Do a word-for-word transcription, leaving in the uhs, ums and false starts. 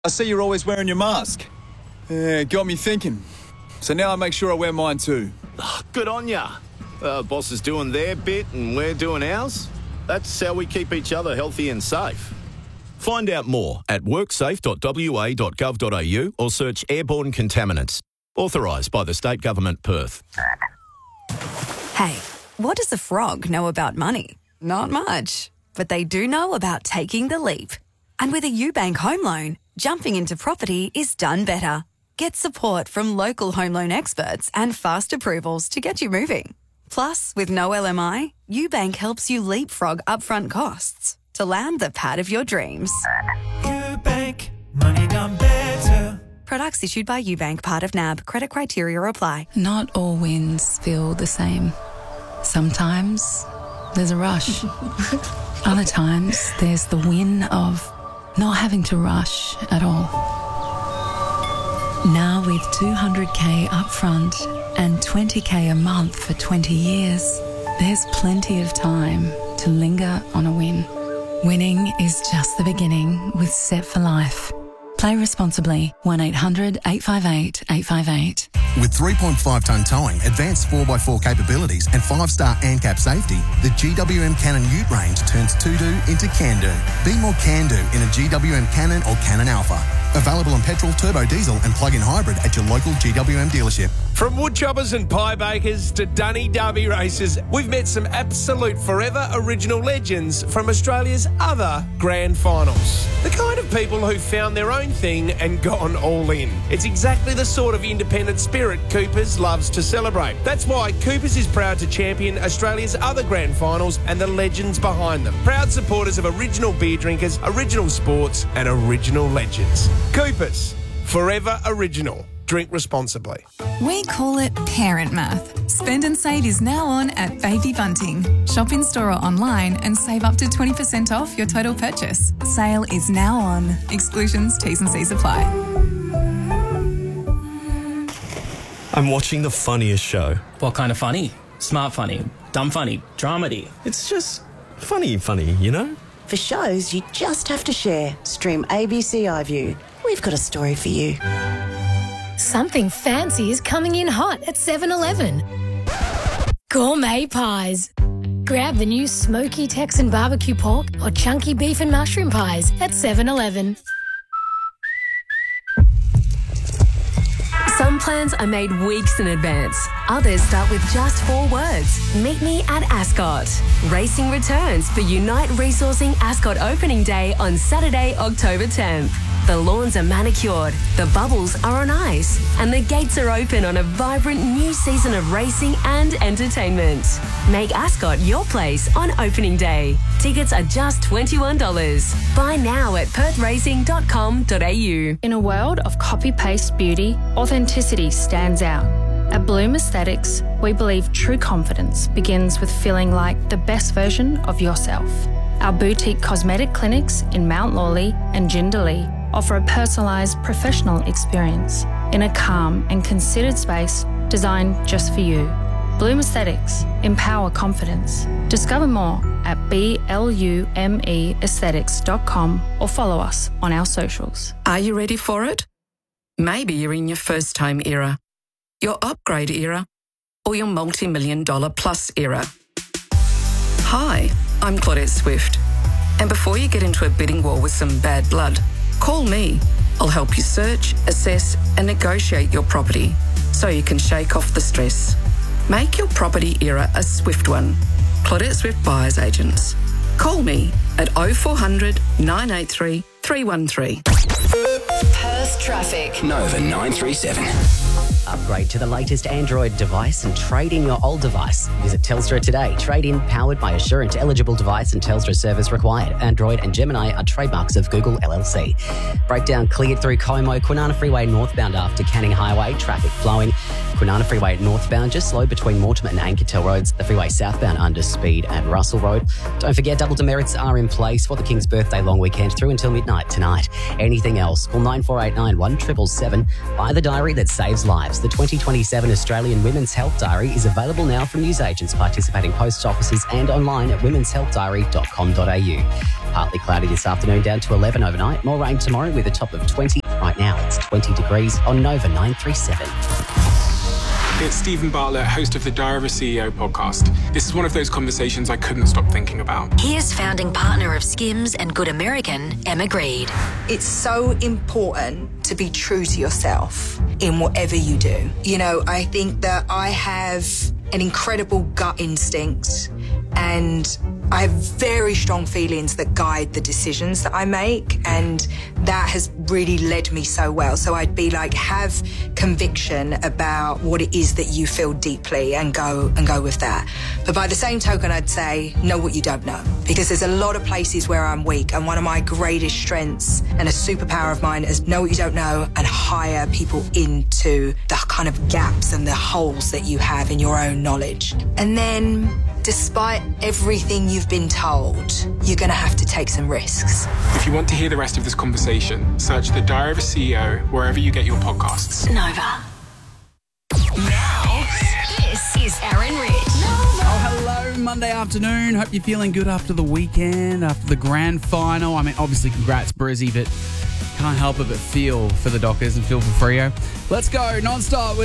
I see you're always wearing your mask. Yeah, got me thinking. So now I make sure I wear mine too. Oh, good on ya. Uh, boss is doing their bit and we're doing ours. That's how we keep each other healthy and safe. Find out more at worksafe dot w a dot gov dot a u or search airborne contaminants. Authorised by the State Government, Perth. Hey, what does a frog know about money? Not much. But they do know about taking the leap. And with a UBank home loan, jumping into property is done better. Get support from local home loan experts and fast approvals to get you moving. Plus, with no L M I, UBank helps you leapfrog upfront costs to land the pad of your dreams. UBank, money done better. Products issued by UBank, part of N A B. Credit criteria apply. Not all wins feel the same. Sometimes there's a rush. Other times there's the win of not having to rush at all. Now with two hundred k upfront and twenty k a month for twenty years, there's plenty of time to linger on a win. Winning is just the beginning with Set for Life. Play responsibly. one eight hundred eight five eight eight five eight. With three point five tonne towing, advanced four by four capabilities and five star ANCAP safety, the G W M Cannon Ute range turns to-do into can-do. Be more can-do in a G W M Cannon or Cannon Alpha. Available on petrol, turbo diesel and plug-in hybrid at your local G W M dealership. From woodchoppers and pie bakers to Dunny Derby races, we've met some absolute forever original legends from Australia's other grand finals. The kind of people who found their own thing and gone all in. It's exactly the sort of independent spirit Coopers loves to celebrate. That's why Coopers is proud to champion Australia's other grand finals and the legends behind them. Proud supporters of original beer drinkers, original sports and original legends. Coopers, forever original. Drink responsibly. We call it parent math. Spend and Save is now on at Baby Bunting. Shop in store or online and save up to twenty percent off your total purchase. Sale is now on. Exclusions, T's and C's apply. I'm watching the funniest show. What kind of funny? Smart funny, dumb funny, dramedy. It's just funny funny, you know? For shows you just have to share, stream A B C iView. We've got a story for you. Something fancy is coming in hot at seven eleven. Gourmet pies. Grab the new smoky Texan barbecue pork or chunky beef and mushroom pies at seven eleven. Some plans are made weeks in advance. Others start with just four words. Meet me at Ascot. Racing returns for Unite Resourcing Ascot Opening Day on Saturday, October tenth. The lawns are manicured, the bubbles are on ice, and the gates are open on a vibrant new season of racing and entertainment. Make Ascot your place on opening day. Tickets are just twenty-one dollars. Buy now at perth racing dot com dot a u. In a world of copy-paste beauty, authenticity stands out. At Bloom Aesthetics, we believe true confidence begins with feeling like the best version of yourself. Our boutique cosmetic clinics in Mount Lawley and Jindalee offer a personalised professional experience in a calm and considered space designed just for you. Bloom Aesthetics. Empower confidence. Discover more at blume aesthetics dot com or follow us on our socials. Are you ready for it? Maybe you're in your first home era, your upgrade era, or your multi-million dollar plus era. Hi, I'm Claudette Swift. And before you get into a bidding war with some bad blood, call me. I'll help you search, assess and negotiate your property so you can shake off the stress. Make your property era a swift one. Claudette Swift Buyers Agents. Call me at oh four hundred nine eight three three one three. Perth traffic. Nova nine three seven. Upgrade to the latest Android device and trade in your old device. Visit Telstra today. Trade in powered by Assurant. Eligible device and Telstra service required. Android and Gemini are trademarks of Google L L C. Breakdown cleared through Como, Kwinana Freeway northbound after Canning Highway. Traffic flowing. Kwinana Freeway northbound just slow between Mortimer and Anketel roads. The freeway southbound under Speed and Russell Road. Don't forget double demerits are in place for the King's birthday long weekend through until midnight tonight. Anything else? Call nine four eight nine one seven seven seven. Buy the diary that saves lives. The twenty twenty-seven Australian Women's Health Diary is available now from newsagents, participating post offices and online at womens health diary dot com dot a u. Partly cloudy this afternoon, down to eleven overnight. More rain tomorrow with a top of twenty. Right now it's twenty degrees on Nova nine three seven. It's Stephen Bartlett, host of the Diary of a C E O podcast. This is one of those conversations I couldn't stop thinking about. Here's founding partner of Skims and Good American, Emma Greed. It's so important to be true to yourself in whatever you do. You know, I think that I have an incredible gut instinct and I have very strong feelings that guide the decisions that I make, and that has really led me so well. So I'd be like, have conviction about what it is that you feel deeply and go and go with that. But by the same token, I'd say, know what you don't know, because there's a lot of places where I'm weak, and one of my greatest strengths and a superpower of mine is know what you don't know and hire people into the kind of gaps and the holes that you have in your own knowledge. And then, despite everything you've been told, you're going to have to take some risks. If you want to hear the rest of this conversation, search The Diary of a C E O wherever you get your podcasts. Nova. Now, this is Aaron Rich. Oh, hello, Monday afternoon. Hope you're feeling good after the weekend, after the grand final. I mean, obviously, congrats, Brizzy, but can't help it but feel for the Dockers and feel for Freo. Let's go non-stop with